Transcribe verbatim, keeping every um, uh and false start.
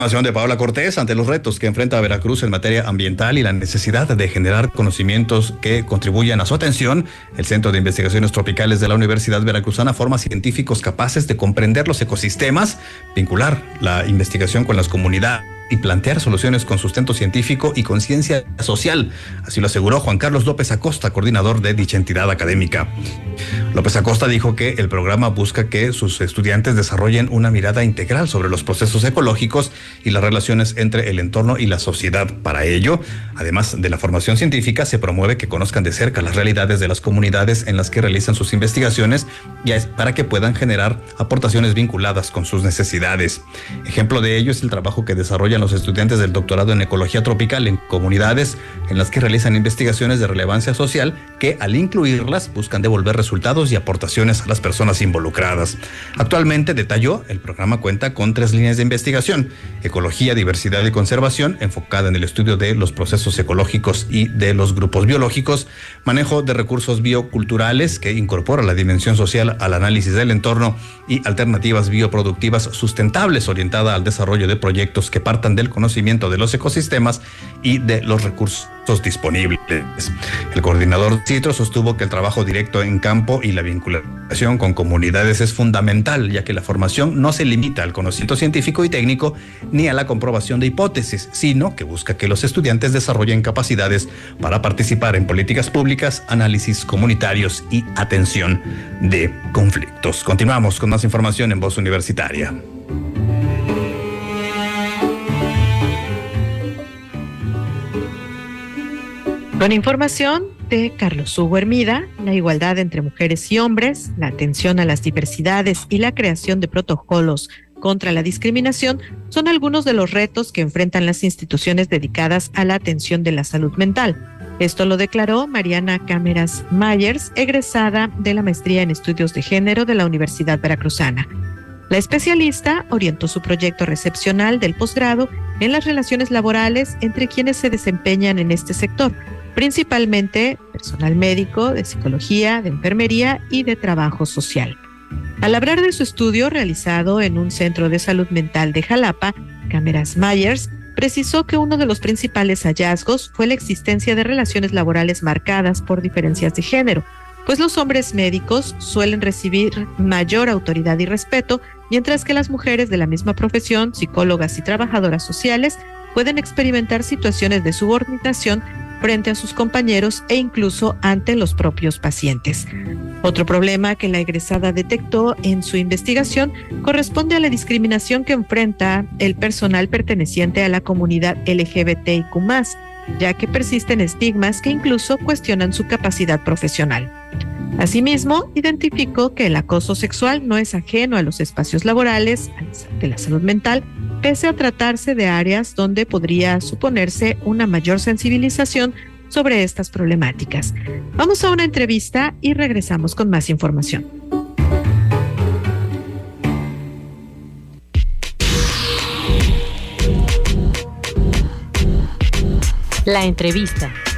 Información de Paola Cortés. Ante los retos que enfrenta Veracruz en materia ambiental y la necesidad de generar conocimientos que contribuyan a su atención, el Centro de Investigaciones Tropicales de la Universidad Veracruzana forma científicos capaces de comprender los ecosistemas, vincular la investigación con las comunidades y plantear soluciones con sustento científico y conciencia social. Así lo aseguró Juan Carlos López Acosta, coordinador de dicha entidad académica. López Acosta dijo que el programa busca que sus estudiantes desarrollen una mirada integral sobre los procesos ecológicos y las relaciones entre el entorno y la sociedad. Para ello, además de la formación científica, se promueve que conozcan de cerca las realidades de las comunidades en las que realizan sus investigaciones y para que puedan generar aportaciones vinculadas con sus necesidades. Ejemplo de ello es el trabajo que desarrollan los estudiantes del doctorado en ecología tropical en comunidades en las que realizan investigaciones de relevancia social que, al incluirlas, buscan devolver resultados y aportaciones a las personas involucradas. Actualmente, detalló, el programa cuenta con tres líneas de investigación: ecología, diversidad y conservación, enfocada en el estudio de los procesos ecológicos y de los grupos biológicos; manejo de recursos bioculturales, que incorpora la dimensión social al análisis del entorno; y alternativas bioproductivas sustentables, orientada al desarrollo de proyectos que partan del conocimiento de los ecosistemas y de los recursos disponibles. El coordinador Citro sostuvo que el trabajo directo en campo y la vinculación con comunidades es fundamental, ya que la formación no se limita al conocimiento científico y técnico ni a la comprobación de hipótesis, sino que busca que los estudiantes desarrollen capacidades para participar en políticas públicas, análisis comunitarios y atención de conflictos. Continuamos con más información en Voz Universitaria. Con información de Carlos Hugo Hermida, la igualdad entre mujeres y hombres, la atención a las diversidades y la creación de protocolos contra la discriminación son algunos de los retos que enfrentan las instituciones dedicadas a la atención de la salud mental. Esto lo declaró Mariana Cámeras Myers, egresada de la maestría en estudios de género de la Universidad Veracruzana. La especialista orientó su proyecto recepcional del posgrado en las relaciones laborales entre quienes se desempeñan en este sector, principalmente personal médico, de psicología, de enfermería y de trabajo social. Al hablar de su estudio realizado en un centro de salud mental de Jalapa, Cámeras Myers precisó que uno de los principales hallazgos fue la existencia de relaciones laborales marcadas por diferencias de género, pues los hombres médicos suelen recibir mayor autoridad y respeto, mientras que las mujeres de la misma profesión, psicólogas y trabajadoras sociales, pueden experimentar situaciones de subordinación frente a sus compañeros e incluso ante los propios pacientes. Otro problema que la egresada detectó en su investigación corresponde a la discriminación que enfrenta el personal perteneciente a la comunidad L G B T I Q más, ya que persisten estigmas que incluso cuestionan su capacidad profesional. Asimismo, identificó que el acoso sexual no es ajeno a los espacios laborales de la salud mental, pese a tratarse de áreas donde podría suponerse una mayor sensibilización sobre estas problemáticas. Vamos a una entrevista y regresamos con más información. La entrevista.